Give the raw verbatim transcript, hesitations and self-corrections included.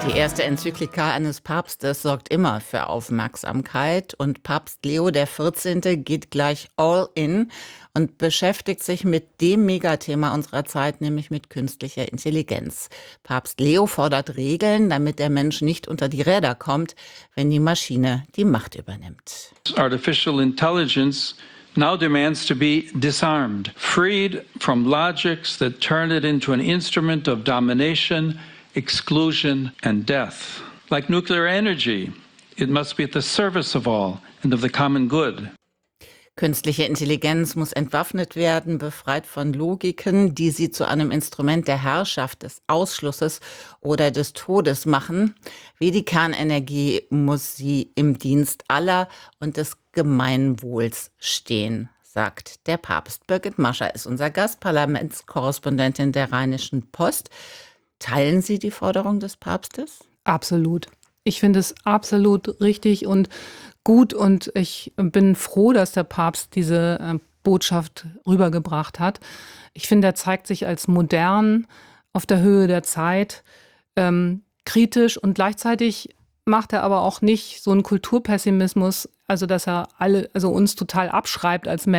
Die erste Enzyklika eines Papstes sorgt immer für Aufmerksamkeit und Papst Leo der vierzehnte. geht gleich all in und beschäftigt sich mit dem Megathema unserer Zeit, nämlich mit künstlicher Intelligenz. Papst Leo fordert Regeln, damit der Mensch nicht unter die Räder kommt, wenn die Maschine die Macht übernimmt. Artificial intelligence now demands to be disarmed, freed from logics that turn it into an instrument of domination, exclusion and death. Like nuclear energy, it must be at the service of all and of the common good. Künstliche Intelligenz muss entwaffnet werden, befreit von Logiken, die sie zu einem Instrument der Herrschaft, des Ausschlusses oder des Todes machen. Wie die Kernenergie muss sie im Dienst aller und des Gemeinwohls stehen, sagt der Papst. Birgit Mascher ist unser Gast, Parlamentskorrespondentin der Rheinischen Post. Teilen Sie die Forderung des Papstes? Absolut. Ich finde es absolut richtig und gut und ich bin froh, dass der Papst diese äh, Botschaft rübergebracht hat. Ich finde, er zeigt sich als modern, auf der Höhe der Zeit, ähm, kritisch und gleichzeitig macht er aber auch nicht so einen Kulturpessimismus, also dass er alle, also uns total abschreibt als Menschen.